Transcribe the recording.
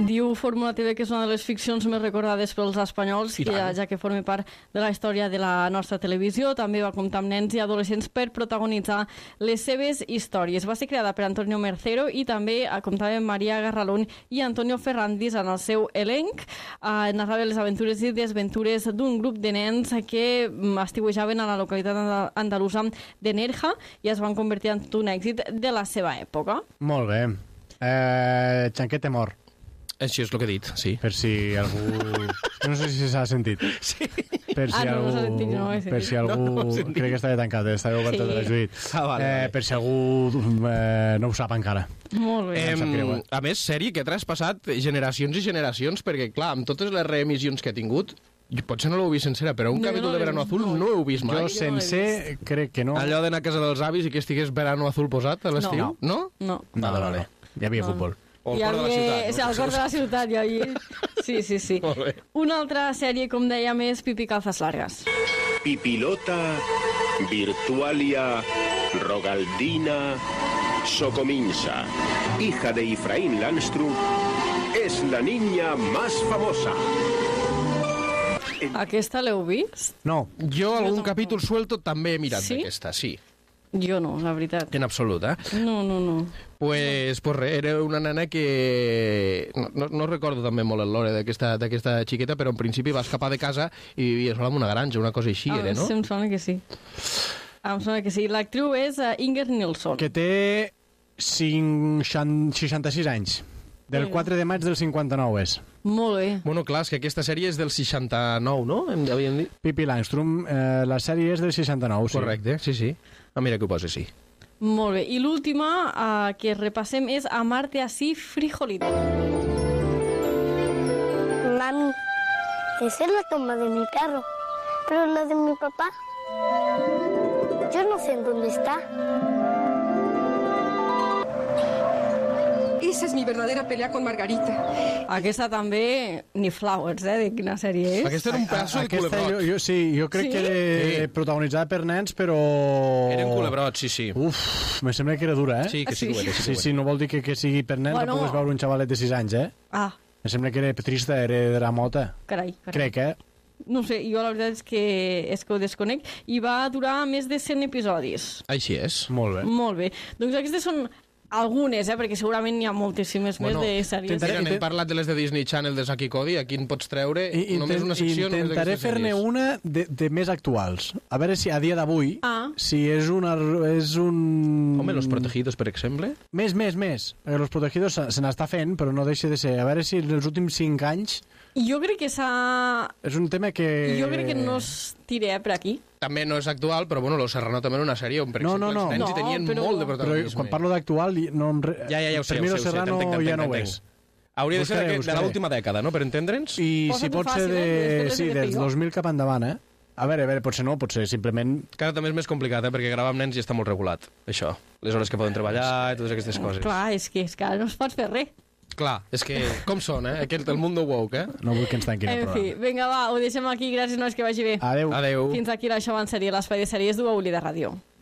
Diu Fórmula TV que és una de les ficcions més recordades pels espanyols, ja que forma part de la història de la nostra televisió. També va comptar amb nens i adolescents per protagonitzar les seves històries. Va ser creada per Antonio Mercero i també comptava amb Maria Garralón i Antonio Ferrandis en el seu elenc. Narrava les aventures i desventures d'un grup de nens que estiuejaven a la localitat andalusa de Nerja i es van convertir en un èxit de la seva època. Molt bé. Xanquete mort. Això és el que he dit, sí. Per si algú... No sé si s'ha sentit. Sí. Per si algú... no s'ha sentit, no he sentit. Per si algú... Crec que estava tancat, estava obert de la Judit. Vale. Per si algú no ho sap encara. Molt bé. A més, sèrie que ha traspassat generacions i generacions, perquè, clar, amb totes les reemissions que ha tingut, potser no l'heu vist sencera, però un capítol de Verano Azul no l'heu vist mai. Jo sencer crec que no. Allò d'anar a casa dels avis i que estigués Verano Azul posat a l'estiu? No? No. Vale. Hi havia futbol. O al cor de la ciutat. Al cor de la ciutat hi havia. Sí. Una altra sèrie, com dèiem, és Pipi Calzas Largas. Pipilota, Virtualia, Rogaldina, Socominsa, hija de Efraín Landstrup, es la niña más famosa. Aquesta l'heu vist? No. Jo algun capítol suelto també he mirat d'aquesta, sí. Jo no, la veritat. En absolut, No. Pues res, era una nena que... No recordo també molt el lore d'aquesta xiqueta, però en principi va escapar de casa i vivia sola en una granja, una cosa així, era, no? Sí, em sona que sí. L'actriu és Inger Nilsson. Que té 66 anys. Del 4 de maig del 59 és. Molt bé. Bueno, clar, és que aquesta sèrie és del 69, no? Havíem dit. Pippi Langstrom, la sèrie és del 69, sí. Correcte, sí. Mira que ho posa, sí. Molt bé. I l'última que repassem és Amarte así, frijolito. Mami, esa es la tumba de mi perro, pero la de mi papá, yo no sé en dónde está. Esa es mi verdadera pelea con Margarita. Aquesta també, ni flowers, de quina sèrie és. Aquesta era un pedaço de culebrots. Jo crec que era protagonitzada per nens, però... Eren culebrots, sí. Uf, me sembla que era dura, Sí, que sí que ho era. Sí, no vol dir que sigui per nens, no pugues veure un xavalet de 6 anys, Me sembla que era trista, era de la mota. Carai. Crec, No sé, jo la veritat és que ho desconec. I va durar més de 100 episodis. Així és. Molt bé. Doncs aquestes són algunes, perquè segurament n'hi ha moltíssimes més de sèries. Hem parlat de les de Disney Channel, de Saki Cody, aquí en pots treure només una secció. Intentaré fer-ne una de més actuals. A veure si a dia d'avui, si és un... Home, Los Protegidos, per exemple? Més. Perquè Los Protegidos se n'està fent, però no deixa de ser. A veure si en els últims 5 anys... Jo crec que És un tema que... Jo crec que no es tira per aquí. També no és actual, però bueno, Los Serrano també era una sèrie on, per exemple, els nens hi tenien molt de protagonisme. Però quan parlo d'actual, ja ho sé, Los Serrano ja no ho és. Hauria de ser de l'última dècada, no?, per entendre'ns? I si pot ser dels 2000 cap endavant, A veure, potser no, potser simplement... Cada també és més complicat, perquè gravar amb nens ja està molt regulat, això. Les hores que poden treballar i totes aquestes coses. Clar, és que ara no es pot fer res. Clar, és que com són, el mundo woke, No vull que ens tanquin el programa. En fi, vinga, va, ho deixem aquí. Gràcies, nois, que vagi bé. Adeu. Fins aquí l'Això en sèrie, l'espai de sèries d'UAULI de Ràdio.